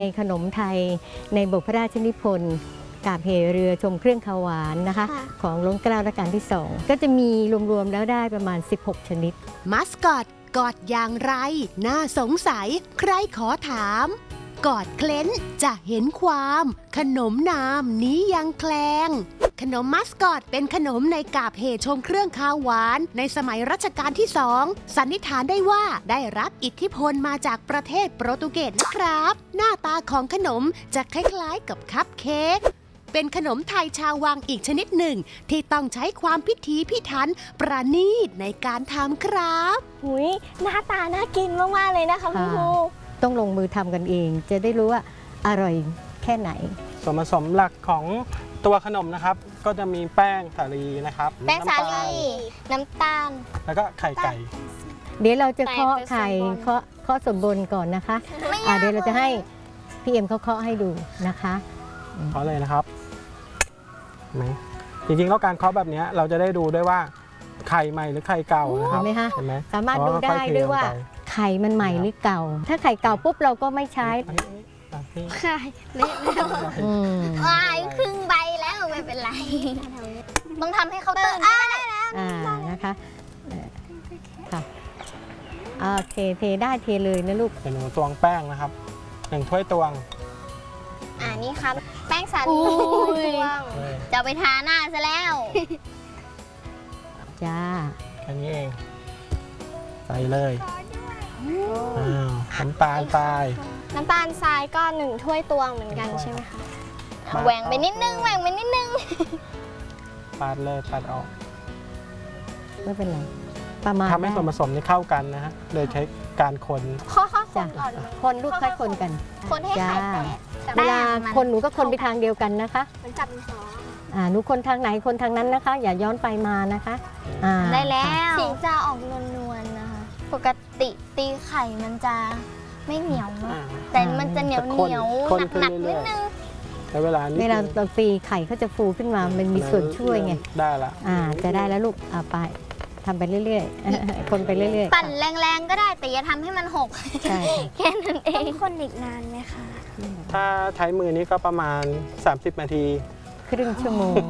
ในขนมไทยในบทพระราชนิพนธ์กาบเหเรือชมเครื่องคาวหวานนะคะของรัชกาลรัชกาลที่2ก็จะมีรวมๆแล้วได้ประมาณ16ชนิดมัสคอตกอดอย่างไรน่าสงสัยใครขอถามกอดเคล้นจะเห็นความขนมนามนี้ยังแคลงขนมมัสคอตเป็นขนมในกาบเหชมเครื่องคาวหวานในสมัยรัชกาลที่2สันนิษฐานได้ว่าได้รับอิทธิพลมาจากประเทศโปรตุเกสนะครับหน้าตาของขนมจะคล้ายๆกับคัพเค้กเป็นขนมไทยชาววังอีกชนิดหนึ่งที่ต้องใช้ความพิถีพิถันประณีตในการทำครับหุยหน้าตาน่ากินมากๆเลยนะคะคุณครูต้องลงมือทำกันเองจะได้รู้ว่าอร่อยแค่ไหนส่วนผสมหลักของตัวขนมนะครับก็จะมีแป้งสาลีนะครับแป้งสาลีน้ำตาลแล้วก็ไข่ไก่เดี๋ยวเราจะเคาะไข่เคาะสมบูรณ์ก่อนนะคะเดี๋ยวเราจะให้พี่เอ็มเขาเคาะให้ดูนะคะเคาะเลยนะครับไหมจริงๆแล้วการเคาะแบบนี้เราจะได้ดูด้วยว่าไข่ใหม่หรือไข่เก่านะครับเห็นไหมสามารถดูได้ด้วยว่าไข่มันใหม่หรือเก่าถ้าไข่เก่าปุ๊บเราก็ไม่ใช้ไข่เละแล้วครึ่งใบแล้วไม่เป็นไรต้องทำให้เขาตื่นได้แล้วนะคะค่ะโอเคเทได้เทเลยนะลูกเป็นตวงแป้งนะครับ1ถ้วยตวงนี่ครับแป้งสาลีจะไปทาหน้าซะแล้วจ้าแค่นี้เองใส่เลยน้ำตาลทรายก็1ถ้วยตวงเหมือนกันใช่ไหมคะแหว่งไปนิดนึงปาดเลยปาดออกไม่เป็นไรประมาณทำให้ส่วนผสมนี้เข้ากันนะฮะโดยใช้การคนคนก่อนคนลูกค่อยคนกันคนให้ไข่แตกเวลาคนหนูก็คนไปทางเดียวกันนะคะมันจับมือหนูคนทางไหนคนทางนั้นนะคะอย่าย้อนไปมานะคะได้แล้วสีจะออกนวลๆนะคะปกติตีไข่มันจะไม่เหนียวมากแต่มันจะเหนียวหนักนิดนึงเวลาเราตีไข่เขาจะฟูขึ้นมามันมีส่วนช่วยไงได้ละจะได้แล้วลูกไปทำไปเรื่อยๆคนไปเรื่อยๆปั่นแรงๆก็ได้แต่อย่าทำให้มันหกแค่นั้นเองคนอีกนานไหมคะถ้าใช้มือนี้ก็ประมาณ30นาทีครึ่งชั่วโมง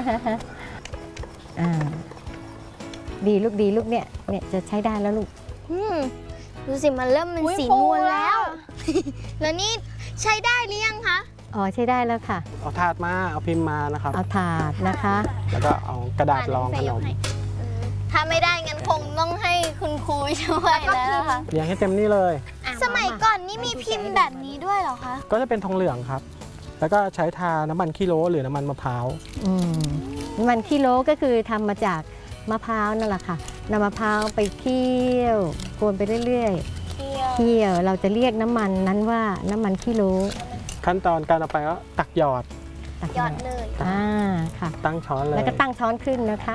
ดีลูกเนี่ยจะใช้ได้แล้วลูกดูสิมันเริ่มเป็นสีม่วงแล้วแล้วนี่ใช้ได้หรือยังคะใช้ได้แล้วค่ะเอาถาดมาเอาพิมพ์มานะครับเอาถาดนะคะแล้วก็เอากระดาษรองขนมถ้าไม่ได้งั้นคงต้องให้คุณครูช่วยแล้วค่ะเรียงให้เต็มนี่เลยสมัยก่อนนี่มีพิมพ์แบบนี้ด้วยเหรอคะก็จะเป็นทองเหลืองครับแล้วก็ใช้ทาน้ำมันขี้โล้หรือน้ำมันมะพร้าวน้ำมันขี้โล้ก็คือทำมาจากมะพร้าวนั่นแหละค่ะนำมะพร้าวไปเคี่ยวโกนไปเรื่อยๆเคี่ยวเราจะเรียกน้ำมันนั้นว่าน้ำมันขี้โล้ขั้นตอนการเอาไปก็ตักหยอดเลยค่ะตั้งช้อนเลยแล้วก็ตั้งช้อนขึ้นนะคะ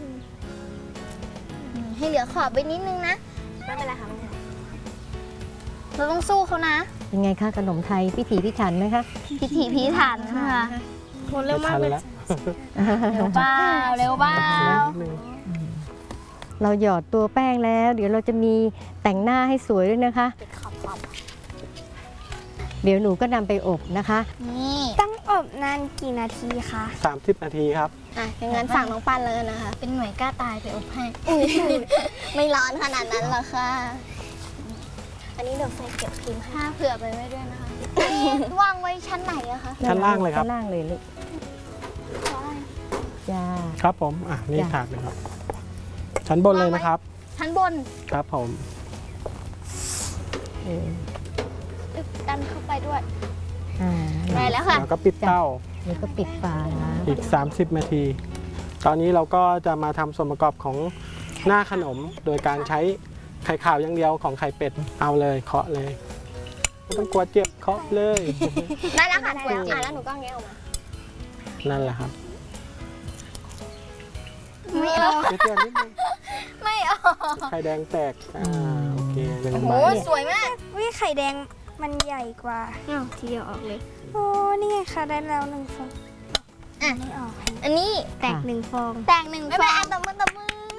ให้เหลือขอบไปนิดนึงนะไม่เป็นไรค่ะเราต้องสู้เขานะยังไงคะขนมไทยพิถีพิถันไหมคะพิถีพิถันค่ะคนเร็วมากเลยเร็วเปล่าเราหยอดตัวแป้งแล้วเดี๋ยวเราจะมีแต่งหน้าให้สวยด้วยนะคะเดี๋ยวหนูก็นำไปอบนะคะนี่ต้องอบนานกี่นาทีคะ 30นาทีครับอย่างนั้นฝากน้องปั้นเลยนะคะเป็นหน่วยกล้าตายไปอบให้ไม่ร้อนขนาดนั้นหรอกค่ะอันนี้เดี๋ยวใส่เก็บพิมพ์ผ้าเผื่อไปไว้ด้วยนะคะวางไว้ชั้นไหนอะคะชั้นล่างเลยครับชั้นล่างเลยลูกจ้าครับผมนี่ถาดเลยครับชั้นบนเลยนะครับชั้นบนครับผมดันเข้าไปด้วยได้แล้วค่ะแล้วก็ปิดเตาแล้วก็ปิดฝาอีก30นาทีตอนนี้เราก็จะมาทำส่วนประกอบของหน้าขนมโดยการใช้ไข่ขาวอย่างเดียวของไข่เป็ดเอาเลยเคาะเลยไม่ต้องกลัวเจ็บเคาะเลยได้แล้วค่ะแล้วหนูก็แงะออกมานั่นแหละครับไม่เอาไม่เอาไข่แดงแตกโอเคโอ้สวยมากวิไข่แดงมันใหญ่กว่าทีเดียวออกเลยโอ้นี่ไงค่ะได้แล้ว1 ฟองไม่ออกอันนี้แตก1 ฟองแตก1 ฟองไม่เป็นไรตบมือ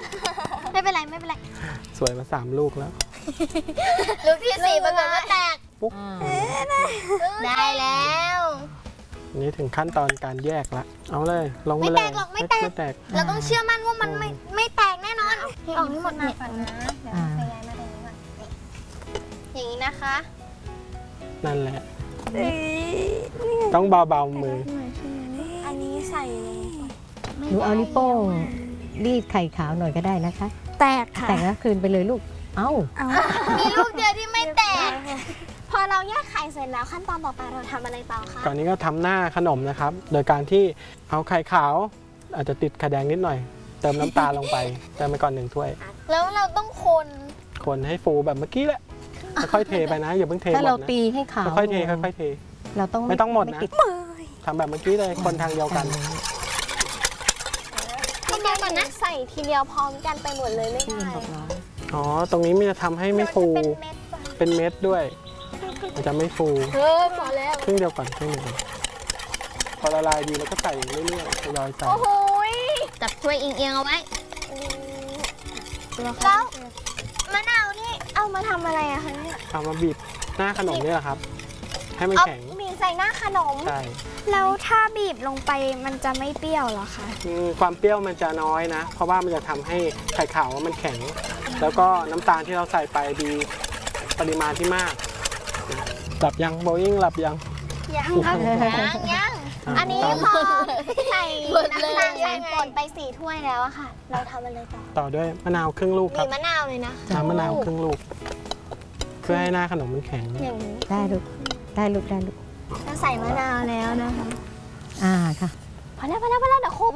ไม่เป็นไรสวยมา3 ลูกแล้วลูกที่4ปรากฏว่าแตกปุ๊บได้แล้วอันนี้ถึงขั้นตอนการแยกละเอาเลยลงไปเลยไม่แตกหรอกไม่แตกไม่แตกเราต้องเชื่อมั่นว่ามันไม่แตกแน่นอนให้ออกให้หมดเนี่ยเดี๋ยวไปย้ายมาตรงนี้ก่อนนี่อย่างนี้นะคะนั่นแหละเอ้ยต้องเบาๆมืออันนี้ใส่ลงหนูเอานิ้วโป้งรีดไข่ขาวหน่อยก็ได้นะคะแตกค่ะแต่งแล้วคืนไปเลยลูก เอ้าเอามีลูกเดียวที่ไม่แตก พอเราแยกไข่เสร็จแล้วขั้นตอนต่อไปเราทำอะไรต่อคะก่อนนี้ก็ทำหน้าขนมนะครับ โดยการที่เอาไข่ขาว อาจจะติดไข่แดงนิดหน่อย เติมน้ำตาลลงไปเติมไปก่อน1 ถ้วยแล้วเราต้องคนคนให้ฟูแบบเมื่อกี้แหละค่อยๆเทไปนะอย่าเพิ่งเทหมถ้าดเรานะตีให้ขาวค่อยๆเทค่อยๆเทเราต้องไม่ต้องหมดนะติดทำแบบเมื่อกี้เลยคนทางเดียวกันพี่เดียวก่อนนะใส่ทีเดียวพร้อมกันไปหมดเลยไม่ที่ได้บอกเราอ๋อตรงนี้มันจะทำให้ไม่ฟูเป็นเม็ดป่ะเป็นเม็ดด้วย มันจะไม่ฟูเฮ้ยพอแล้วครึ่งเดียวก่อนครึ่งเดียวก่อนพอละลายดีแล้วก็ใส่เรื่อยๆทยอยใส่โอ้โหจับถ้วยเอียงๆเอาไว้แล้วมะนาวนี่เอามาทำอะไรอะคะเนี่ยเอามาบีบหน้าขนมนี่แหละครับ ให้มันเอาแข็งบีบใส่หน้าขนมใช่แล้วถ้าบีบลงไปมันจะไม่เปรี้ยวเหรอคะความเปรี้ยวมันจะน้อยนะ เพราะว่ามันจะทำให้ไข่ขาวมันแข็ง แล้วก็น้ำตาลที่เราใส่ไปดีปริมาณที่มากนะหลับยังโบยิ่งหลับยังยังครับยังอันนี้พอใส่น้ำตาลใส่ป่นไป4 ถ้วยแล้วอะค่ะ เราทำอะไรต่อต่อด้วยมะนาวครึ่งลูกคมีรับมะนาวเลยนะน้ำมะนาวครึ่งลูก เพื่อให้หน้าขนมมันแข็งอย่างนี้ได้ลูก ได้ลูก ได้ลูกเราใส่มะนาวแล้วนะคะค่ะพอแล้วเดี๋ยวขม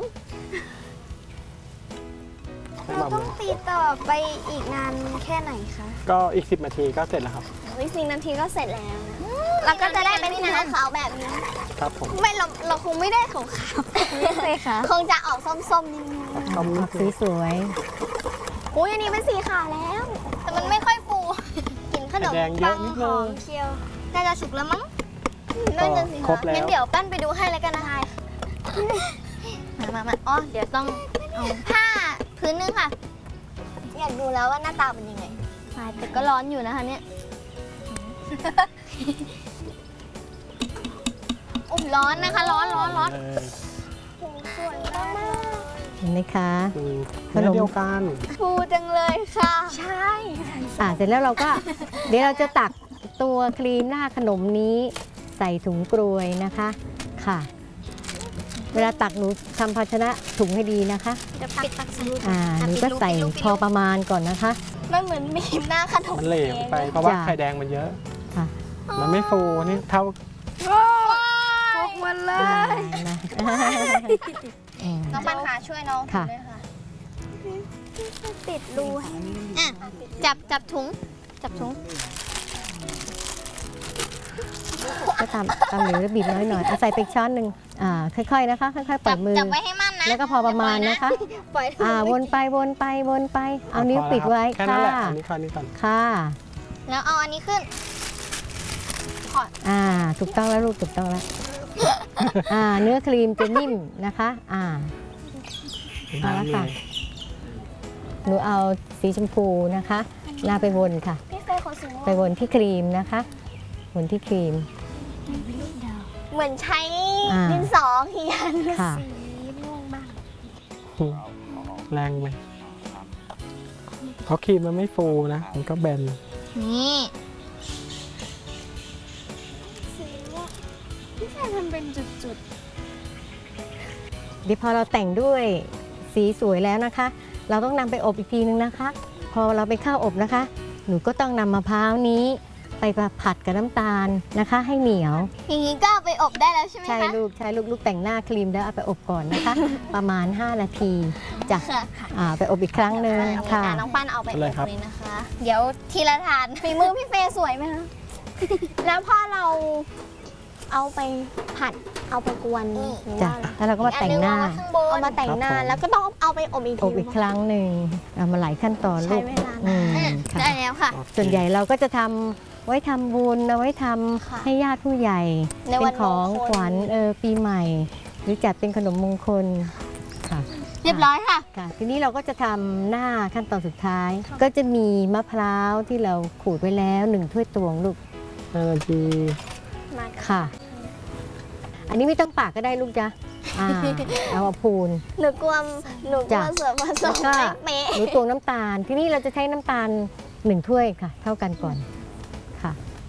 ให้เราเบาต้องตีต่อไปอีกนานแค่ไหนคะๆก็อีก10 นาทีก็เสร็จแล้วครับวิ4 นาทีก็เสร็จแล้วนะเราก็จะได้เป็นสีขาวแบบนี้ครับผมไม่เราคงไม่ได้ขาวๆเลยค่ะ คงจะออกส้มๆนิดนึงต้มนิดนึงสวยโอ้ยอันนี้เป็นสีขาวแล้ว แต่มันไม่ค่อยฟูกินขนมแดงเยอะนิดนึงเชียวน่าจะสุกแล้วมั้งก็น่าจะสิครบแล้วงั้นเดี๋ยวปั้นไปดูให้แล้วกันนะคะมาอ๋อเดี๋ยวต้องเอาผ้าพื้นนึงค่ะ อยากดูแล้วว่าหน้าตาเป็นยังไงแต่ก็ร้อนอยู่นะคะเนี่ยโอ้ยร้อนนะคะร้อนเลยสวยมากๆ เห็นไหมคะเนื้อเดียวกันฟูจังเลยค่ะ ใช่เสร็จแล้วเราก็ เดี๋ยวเราจะตักตัวครีมหน้าขนมนี้ใส่ถุงกรวยนะคะ ค่ะ เวลาตักหนูทำภาชนะถุงให้ดีนะคะจะปิดตักใส่หนูก็ใส่พอประมาณก่อนนะคะมันเหมือนบีบหน้าขนมมันเหลวไปเพราะว่าจ้ะไข่แดงมันเยอะค่ะมันไม่ฟูนี่เท่าพกมันเลนะน้องปันขาช่วยน้องค่ะด้วยค่ะปิดรูให้อ่ะจับถุง จับถุงก็ตามเหลวแล้วบีบน้อยหน่อยเอาใส่ไปอีกช้อนหนึ่งค่อยๆนะคะ ค่อยๆปล่อยมือจับไว้ให้มั่นนะแล้วก็พอประมาณนะคะปล่อยวนไปวนไปวนไป เอานิ้วพอปิดไว้แค่นั้ค่ะนแหละอันนี้ก่อนนี่ก่อนค่ะแล้วเอาอันนี้ขึ้นถูกต้องแล้วลูกถูกต้องแล้ว เนื้อครีมจะนิ่มนะคะ เอาละค่ะ หนูเอาสีชมพูนะคะลาไปวนค่ะพี่เฟยขอสีม่วงไปวนที่ครีมนะคะ วนที่ครีมเหมือนใช้อ่าดินสอเขียนค่ะแรงไหมเพราะครีมมันไม่ฟูนะ มันก็แบนนี่พี่แฟนทำเป็นจุดเดี๋ยวพอเราแต่งด้วยสีสวยแล้วนะคะ เราต้องนำไปอบอีกทีนึงนะคะ พอเราไปเข้าอบนะคะ หนูก็ต้องนำมะพร้าวนี้ ไปผัดกับน้ำตาลนะคะ ให้เหนียวอย่างนี้ก็เอาไปอบได้แล้วใช่ไหมใช่คะลูกแต่งหน้าครีมแล้วเอาไปอบก่อนนะคะ ประมาณ 5 นาทีจ้ะค่ะไปอบอีกครั้งหนึ่งค่ะน้องปั้นเอาไปอบเลยนะคะ เดี๋ยวทีละทานฝีมือพี่เฟยสวยไหมคะ แล้วพอเราเอาไปผัด เอาไปกวนหรือจ้ะว่าอะไรแล้วเราก็มาแต่งหน้าเอามาแต่งหน้าแล้วก็ต้องเอาไปอบอีกอทีบอีกครั้งหนึ่งเอามาหลายขั้นตอนลูใช้กเวลาอืนาม นค่ะได้แล้วค่ะโอเคส่วนใหญ่เราก็จะทำไว้ทำบุญเอาไว้ทำค่ะให้ญาติผู้ใหญ่ในเป็วันนของมงคลขวัญปีใหม่ หรือจัดเป็นขนมมงคลค่ะเรียบร้อยค่ะค่ะ ทีนี้เราก็จะทำหน้าขั้นตอนสุดท้าย ก็จะมีมะพร้าวที่เราขูดไว้แล้ว1 ถ้วยตวงลูก 5 นาทีมากับค่ะ อันนี้ไม่ต้องปากก็ได้ลูกจ้ะเอามาพูนหนูกลัวจ้ะส่วนผสแล้วมก็ไม่เป๊ะหนูตวงน้ำตาล ที่นี่เราจะใช้น้ำตาล1 ถ้วยค่ะ เท่ากันก่อนค่ะ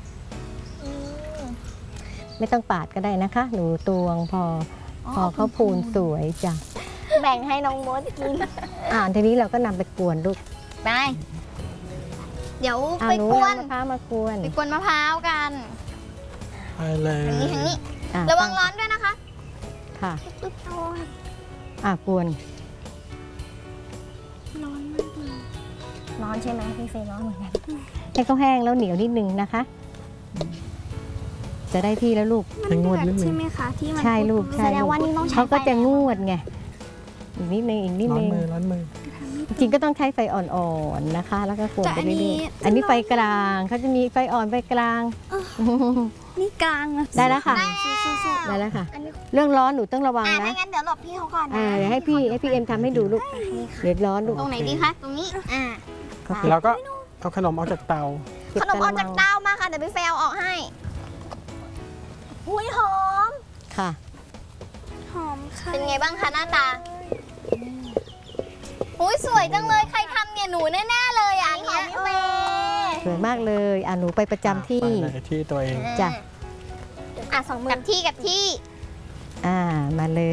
ไม่ต้องปาดก็ได้นะคะ หนูตวงพอเขาพูนสวยจ้ะแบ่งให้น้องมดกินทีนี้เราก็นำไปกวนลูกไปเดี๋ยวหไปนูกวนนำมะพร้าวมากวนไปกวนมะพร้าวกันไปเลยทางนี้อ่ระวังร้อนด้วยนะคะค่ะโอ้ยกวนร้อนใช่ไหมพี่เฟย์ร้อนเหมือนกันให้เขาแห้งแล้วเหนียวนิดนึงนะคะ จะได้ที่แล้วลูกให้งวดนิดนึใช่งไหมคะที่มันใช่ลูกแสใช่ดงลูกว่านี่ต้องใช้เขาก็จะไฟงวดไงอีกนิดนึงอีกนิดร้อนนึงมือร้อนมือจริงก็ต้องใช้ไฟอ่อนๆนะคะ แล้วก็กวนไปเรื่อยๆอันนี้ไฟกลางเขาจะมีไฟอ่อนไฟกลางนี่กลางอะได้แล้วค่ะได้ได้แล้วค่ะอันนี้เรื่องร้อนหนูต้องระวังไม่นะงั้นเดี๋ยวหลบพี่เขาก่อนนะเดี๋ยวให้พี่เอ็มทำให้ดูลูกเดี๋ยวร้อนลูกตรงไหนดีคะ ตรงนี้เขาแล้วก็เอาขนมออกจากเตาเก็บขนมออกกะจากละมังเต้ามาค่ะ เดี๋ยวพี่เฟย์เอาออกให้อุ้ยหอมค่ะหอมค่ะเป็นไงบ้างคะหน้าตา อุ้ยสวยจังเลย ใครทำเนี่ยหนูแน่ๆเลยอ่ะอันเนี้ยพี่เฟย์สวยมากเลยหนูไปประจำที่ไปเลยที่ตัวเองจ้ะ 2 มือกับที่มาเลย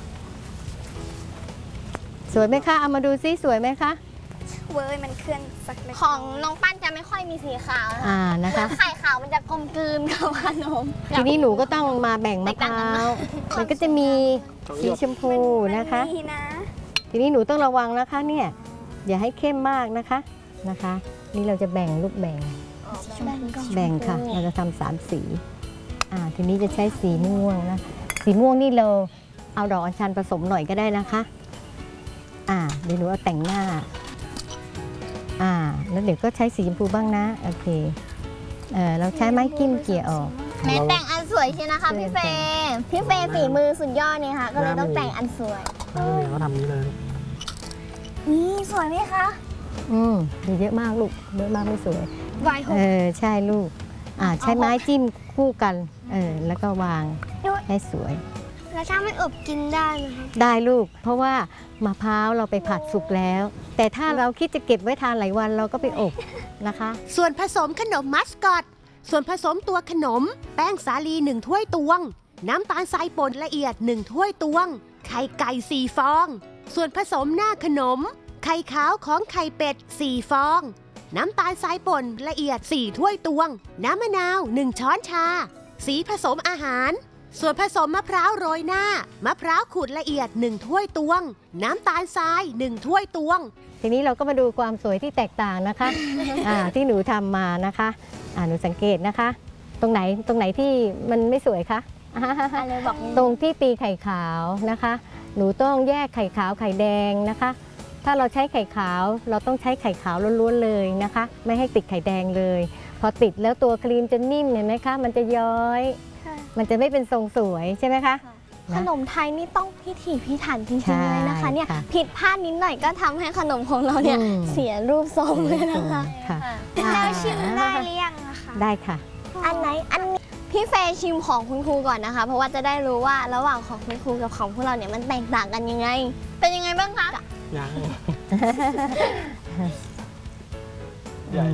สวยไหมคะเอามาดูซิสวยไหมคะเว้ยมันเคลื่อนสักเล็กของน้องปั้นจะไม่ค่อยมีสีขาวนะนะคะไข่ขาวมันจะกลมกลืนกับขนมทีนี้หนูก็ต้องมาแบ่งมะพร้าว มันก็จะมีสีชมพูนะคะนี่นะทีนี้หนูต้องระวังนะคะเนี่ย อย่าให้เข้มมากนะคะ นี่เราจะแบ่งลูกแบ่งค่ะ เราจะทำ3 สีทีนี้จะใช้สีม่วงนะ สีม่วงนี่เราเอาดอกอัญชันผสมหน่อยก็ได้นะคะเดี๋ยวหนูเอาแต่งหน้าแล้วเดี๋ยวก็ใช้สีชมพูบ้างนะโอเคเราใช้ไม้จิ้มเกี่ยออกแม้แต่งอันสวยใช่นะคะพี่เฟย์ฝีมือสุดยอดเนี่ยค่ะ ก็เลยต้องแต่งอันสวยก็ทำนี้เลยนี่สวยไหมคะดูเยอะมากลูกเยอะมากไม่สวยวายหกใช่ลูกใช้ไม้จิ้มคู่กันแล้วก็วางให้สวยแล้วถ้ามันอบกินได้ไหมคะได้ลูก เพราะว่ามะพร้าวเราไปผัดสุกแล้ว แต่ถ้าเราคิดจะเก็บไว้ทานหลายวันเราก็ไปอบนะคะส่วนผสมขนมมัสกอต ส่วนผสมตัวขนม แป้งสาลี1 ถ้วยตวง น้ำตาลทรายป่นละเอียด1 ถ้วยตวง ไข่ไก่4 ฟอง ส่วนผสมหน้าขนม ไข่ขาวของไข่เป็ด4 ฟอง น้ำตาลทรายป่นละเอียด4 ถ้วยตวง น้ำมะนาว1 ช้อนชา สีผสมอาหาร ส่วนผสมมะพร้าวโรยหน้า มะพร้าวขูดละเอียด1 ถ้วยตวง น้ำตาลทราย1 ถ้วยตวงทีนี้เราก็มาดูความสวยที่แตกต่างนะคะ ที่หนูทำมานะคะหนูสังเกตนะคะ ตรงไหนที่มันไม่สวยคะอะไรบอกตรงที่ตีไข่ขาวนะคะ หนูต้องแยกไข่ขาวไข่แดงนะคะ ถ้าเราใช้ไข่ขาวเราต้องใช้ไข่ขาวล้วนๆเลยนะคะ ไม่ให้ติดไข่แดงเลย พอติดแล้วตัวครีมจะนิ่มเห็นไหมคะ มันจะย้อย มันจะไม่เป็นทรงสวยใช่ไหมคะขนมไทยนี่ต้องพิถีพิถันจริใช่งๆเลยนะคะเนี่ยค่ะผิดพลาดนิดหน่อยก็ทำให้ขนมของเราเนี่ยเสียรูปทรงเลยนะคะค่ะแล้วชิมได้หรือยังนะคะได้ค่ะอันไหนอันนี้พี่เฟย์ชิมของคุณครูก่อนนะคะ เพราะว่าจะได้รู้ว่าระหว่างของคุณครูกับของพวกเราเนี่ยมันแตกต่างกันยังไง เป็นยังไงบ้างคะยังใหญ่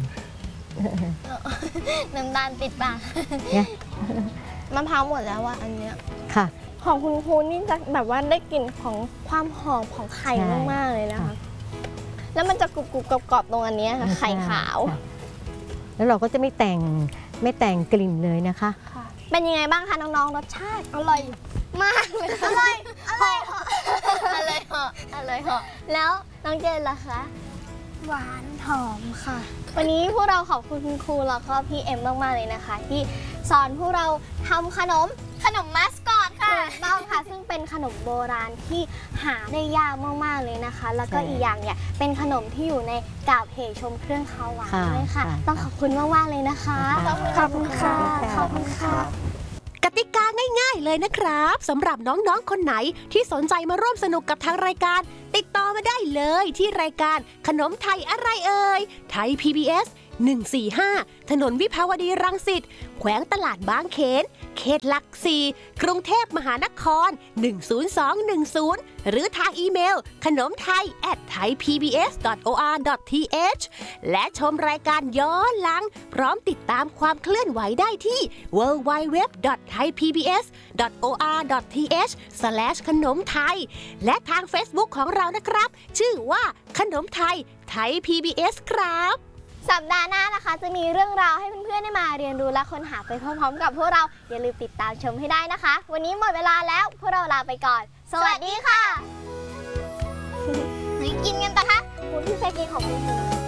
น้ำตาลติดปากเนี่ยมะพร้าวหมดแล้วอะอันเนี้ยค่ะของคุณครูนี่จะแบบว่าได้กลิ่นของความหอมของไข่ใช่มากๆเลยนะคะค่ะแล้วมันจะกรุบๆกรอบๆตรงอันเนี้ยค่ะไข่ขาวค่ะแล้วเราก็จะไม่แต่งกลิ่นเลยนะคะเป็นยังไงบ้างคะน้องๆรสชาติอร่อยมากเลยอร่อยเหาะอร่อยเหาะแล้วน้องเจนล่ะคะหวานหอมค่ะวันนี้พวกเราขอบคุณคุณครูแล้วก็พี่เอ็มมากๆเลยนะคะ ที่สอนพวกเราทำขนมมัสกอตค่ะต้องค่ะซึ่งเป็นขนมโบราณที่หาได้ยากมากๆเลยนะคะ แล้วก็ใช่อีกอย่างเนี่ยเป็นขนมที่อยู่ในกาบเหชมเครื่องคาวหวานค่ะด้วยค่ะค่ะต้องขอบคุณมากๆเลยนะคะขอบคุณค่ะขอบคุณค่ะกติกาง่ายๆเลยนะครับสำหรับน้องๆคนไหนที่สนใจมาร่วมสนุกกับทางรายการ ติดต่อมาได้เลยที่รายการขนมไทยอะไรเอ่ยไทย PBS 145 ถนนวิภาวดีรังสิตแขวงตลาดบางเขนเขตหลัก4กรุงเทพมหานคร 10210 หรือทางอีเมลขนมไทย@thaipbs.or.th และชมรายการย้อนหลังพร้อมติดตามความเคลื่อนไหวได้ที่ www.thaipbs.or.th/ขนมไทยและทาง Facebook ของเรานะครับชื่อว่าขนมไทยไทย PBS ครับสัปดาห์หน้านะคะจะมีเรื่องราวให้เพื่อนๆได้มาเรียนรู้และค้นหาไปพร้อมๆกับพวกเราอย่าลืมติดตามชมให้ได้นะคะ วันนี้หมดเวลาแล้วพวกเราลาไปก่อนสวัสดีค่ะ กินกันปะคะคุณพี่ชายกินของคุณ